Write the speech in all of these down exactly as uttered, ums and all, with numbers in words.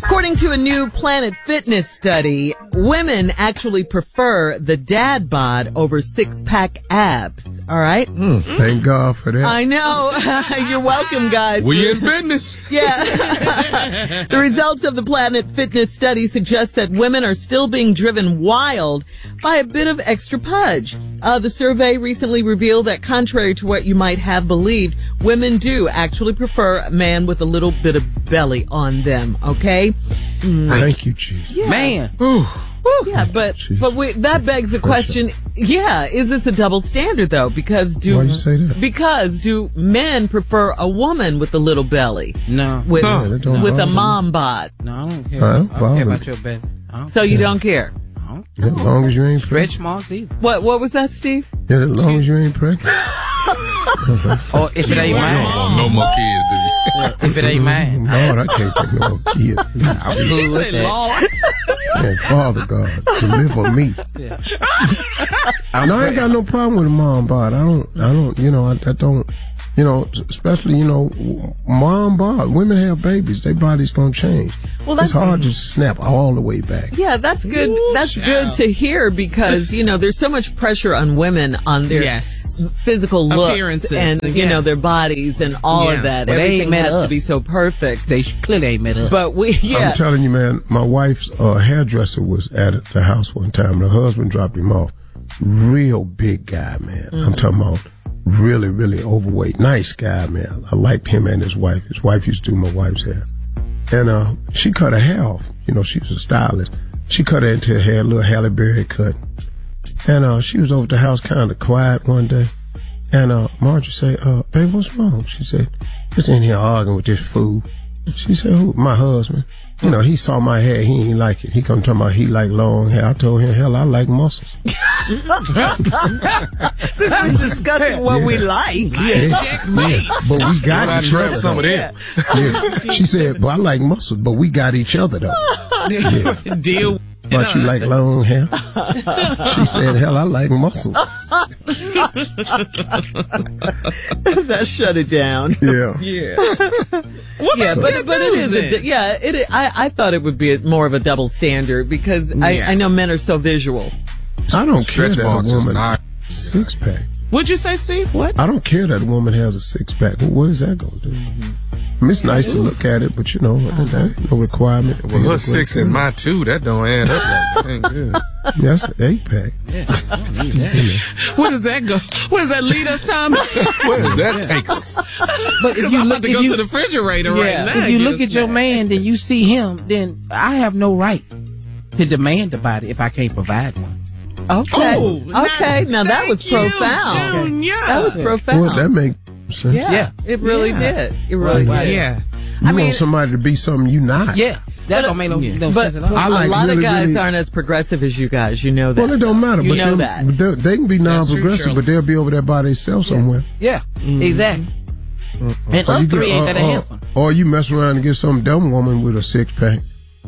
According to a new Planet Fitness study, women actually prefer the dad bod over six-pack abs. All right? Mm, thank God for that. I know. You're welcome, guys. We in business. Yeah. The results of the Planet Fitness study suggest that women are still being driven wild by a bit of extra pudge. Uh, the survey recently revealed that contrary to what you might have believed, women do actually prefer a man with a little bit of belly on them, okay? Mm. Thank you, Jesus. Yeah. Man. Ooh. Yeah, but Jesus. but we, that begs the question, yeah, is this a double standard, though? Because do, Why do you say that? Because do men prefer a woman with a little belly? No. With, no, with a mom bod? No, I don't care. I don't, I don't care about your belly. So you yeah. don't care? As long as you ain't pregnant. Stretch marks either. What What was that, Steve? Yeah, as long as you ain't pregnant. Or if it ain't mine. You don't want no more kids, do you? Yeah, if it ain't mine. Lord, I can't take no more kids. I'm cool with that. And Father God, deliver me. Yeah. And I ain't got no problem with a mom bod. I don't, I don't, you know, I, I don't, you know, especially, you know, mom bod. Women have babies. Their body's going to change. Well, that's, it's hard to snap all the way back. Yeah, that's good. Ooh, that's child. good to hear because, you know, there's so much pressure on women on their yes. physical looks appearances and, you yes. know, their bodies and all yeah. of that. Well, everything has us. to be so perfect. They clearly ain't met us. But we, yeah. I'm telling you, man, my wife's uh, hairdresser was at the house one time. Her husband dropped him off. Real big guy, man. Mm-hmm. I'm talking about really, really overweight. Nice guy, man. I liked him and his wife. His wife used to do my wife's hair. And uh, she cut her hair off. You know, she was a stylist. She cut her into her hair, a little Halle Berry cut. And uh, she was over at the house kind of quiet one day. And uh, Margie said, uh, babe, what's wrong? She said, just in here arguing with this fool. She said, who? My husband. You know, he saw my hair. He ain't like it. He come talking about he like long hair. I told him, hell, I like muscles. We're discussing what yeah. we like. Yeah. Checkmate. Yeah. But we got each other. Some of them. Yeah. She said, but I like muscles, but we got each other, though. Yeah. Deal. But you like long hair? She said, hell, I like muscles. That shut it down. Yeah. Yeah. yeah, but but it is. A, yeah, it. I I thought it would be a, more of a double standard because yeah. I I know men are so visual. I don't care that a woman not six pack. What'd you say, Steve? What? I don't care that a woman has a six pack. What is that gonna do? Mm-hmm. I mean, it's nice to look at it, but you know, there ain't no requirement. Well, her six and my two, that don't add up like that ain't good. Yeah, that's an eight pack. Yeah, I don't need that. Where does that go? Where does that lead us, Tommy? Where does that take us? But if you I'm look, about to if go you, to the refrigerator yeah. right now. If you look at your man, then you see him, then I have no right to demand a body if I can't provide one. Okay. Oh, okay. Now, now that was you, profound. Junior. That was profound. Well, that makes sense. Yeah, yeah. It really yeah. did. It really right. did. Yeah. You I mean, want somebody to be something you not. Yeah. That don't make no, yeah. no but, sense at all. But like a lot really, of guys really, aren't as progressive as you guys. You know that. Well, it don't matter. You but know them, that. But they can be non-progressive, true, but they'll be over there by themselves yeah. somewhere. Yeah, mm-hmm. exactly. Mm-hmm. And or us three get, ain't or, that or, handsome. Or you mess around and get some dumb woman with a six pack.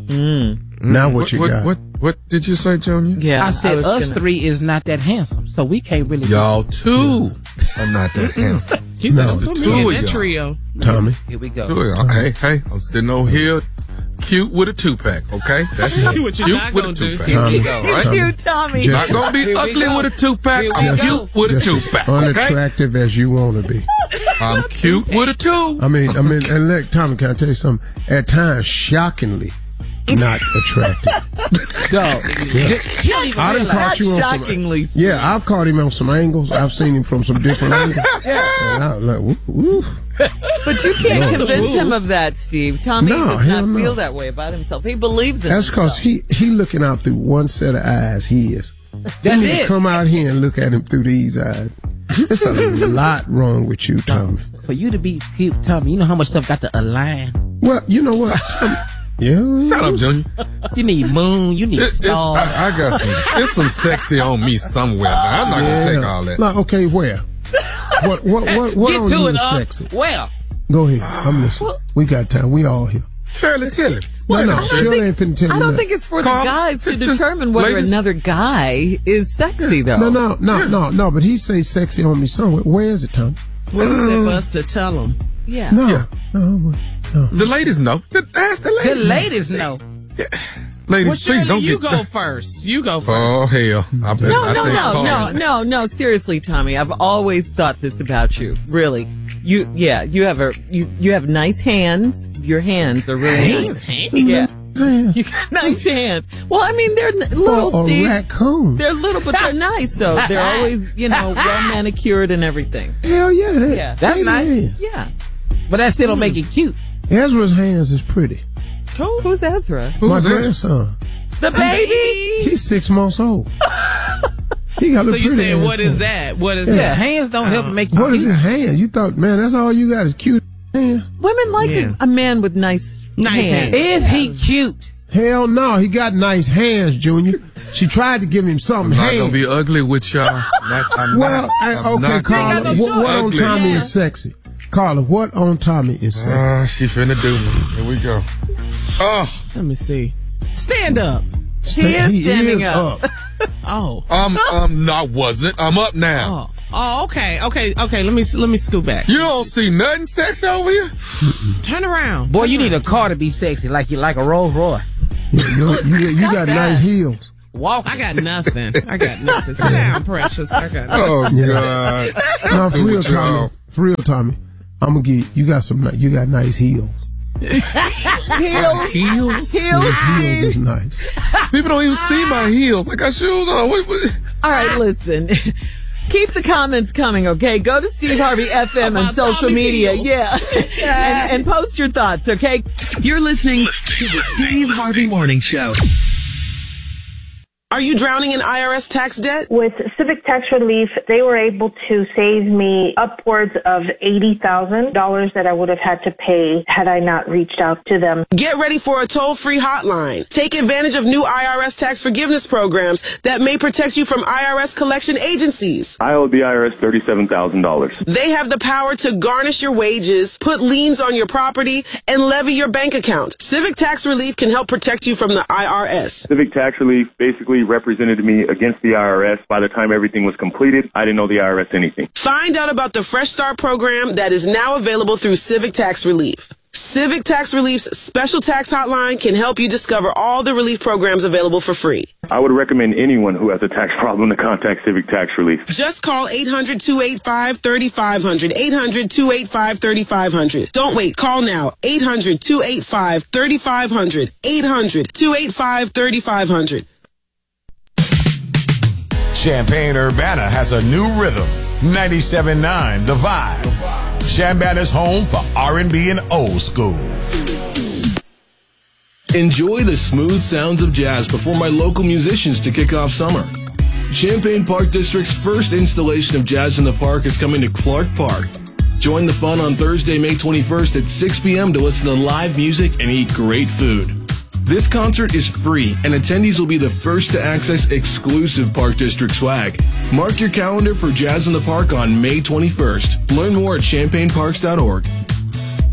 Mm. Now what, what you what, got? What, what did you say, Junior? Yeah, I said I us gonna... three is not that handsome, so we can't really. Y'all two are not that handsome. He said, No, put two me in of that y'all. trio. Tommy. Here we go. Two of y'all. Hey, hey, I'm sitting over here, cute with a two pack. Okay, that's it. What you're Cute not with a gonna two do. pack. Here we Tommy. go. Right? You, Tommy. Just- Not gonna be Here we ugly go. with a two pack. Here we I'm go. cute with a Just two as pack. Okay, unattractive as you want to be. I'm cute with a two. I mean, I mean, and look, Tommy, can I tell you something? At times, shockingly not attractive. Dog. Yeah. You don't even I done realize. caught you on some. Shockingly. Yeah, I've caught him on some angles. I've seen him from some different angles. Yeah. And I was like, woo, woo. But you can't No. convince him of that, Steve. Tommy No, does hell not no. feel that way about himself. He believes in That's himself. because he he looking out through one set of eyes. He is. That's you need it. to come out here and look at him through these eyes. There's a lot wrong with you, Tommy. For you to be cute, Tommy, you know how much stuff got to align. Well, you know what, Tommy? Yeah. Shut up, Junior. You need moon, you need It, it's, stars. I, I got some. There's some sexy on me somewhere. Now. I'm not gonna take all that. Like, okay, where? What what what what Get on to you it, is uh, sexy? Well, Go ahead. I'm listening. We got time. We all here. Shirley Tilly. No, no, I don't Shirley think- ain't finna tell I you don't that. think it's for the Carl, guys to just- determine whether ladies- another guy is sexy, though. No, no, no, no, no. But he say sexy on me somewhere. Where is it, Tom? What is it for us to tell him? Yeah. No, Yeah. No, no. The ladies know. Ask the The ladies. ladies know. Ladies, Well, please Shirley, don't you get. go first. You go first. Oh hell! I bet. No, I no, think no, Carl- no, no, no. Seriously, Tommy, I've always thought this about you. Really, you, yeah, you have a you, you have nice hands. Your hands are really nice. Yeah, you got nice hands. Well, I mean, they're n- little, For a Steve. raccoon. They're little, but they're nice though. They're always, you know, well manicured and everything. Hell yeah, that, Yeah. That's baby nice. hands. Yeah. But that still don't make it cute. Ezra's hands is pretty. Who? Who's Ezra? My Who's that? grandson. The baby. He's six months old. He got a So you pretty saying ass what is hand. that? What is Yeah, that? hands don't help make you What is cute. his hand? You thought, man, that's all you got is cute hands? Women like Yeah. a, a man with nice, Nice hands. hands. Is he cute? Hell no, he got nice hands, Junior. She tried to give him I'm something not gonna hands. be ugly with y'all. Not, I'm Well, not, I- I'm okay, not Carla, no what, choice. what on Ugly. Tommy Yeah. is sexy? Carla, what on Tommy is sexy? Ah, she finna do me. Here we go. Oh, Let me see. Stand up. He is standing up. Oh. um, um, no, I wasn't. I'm up now. Oh. Oh, okay, okay, okay. Let me let me scoot back. You don't see nothing sexy over here? Turn around. Boy, Turn you need a around. car to be sexy, like you like a Rolls Royce. You, you, you, you got nice heels. Walk. I got nothing. I got nothing. Sit down, precious. I got nothing. Oh, Yeah. God. No, for Who real, with Tommy. y'all? For real, Tommy. I'm gonna get you got some. ni- You got nice heels. Heels. Heels? Your Heels. heels is nice. People don't even see my heels. I got shoes on. What, what? All right, listen. Keep the comments coming, okay? Go to Steve Harvey F M and About social Tommy's media. heels. Yeah. and, and post your thoughts, okay? You're listening to the Steve Harvey Morning Show. Are you drowning in I R S tax debt? With Civic Tax Relief, they were able to save me upwards of eighty thousand dollars that I would have had to pay had I not reached out to them. Get ready for a toll-free hotline. Take advantage of new I R S tax forgiveness programs that may protect you from I R S collection agencies. I owe the I R S thirty-seven thousand dollars. They have the power to garnish your wages, put liens on your property, and levy your bank account. Civic Tax Relief can help protect you from the I R S. Civic Tax Relief basically represented me against the I R S. By the time everything was completed, I didn't know the I R S anything. Find out about the Fresh Start program that is now available through Civic Tax Relief. Civic Tax Relief's special tax hotline can help you discover all the relief programs available for free. I would recommend anyone who has a tax problem to contact Civic Tax Relief. Just call eight hundred, two eight five, three five zero zero. eight hundred, two eight five, three five zero zero. Don't wait. Call now. eight hundred, two eight five, three five zero zero. eight hundred, two eight five, three five zero zero. Champaign-Urbana has a new rhythm. ninety-seven point nine The Vibe. Champaign is home for R and B and old school. Enjoy the smooth sounds of jazz before my local musicians to kick off summer. Champaign Park District's first installation of Jazz in the Park is coming to Clark Park. Join the fun on Thursday, May twenty-first at six p.m. to listen to live music and eat great food. This concert is free, and attendees will be the first to access exclusive Park District swag. Mark your calendar for Jazz in the Park on May twenty-first. Learn more at champaign parks dot org.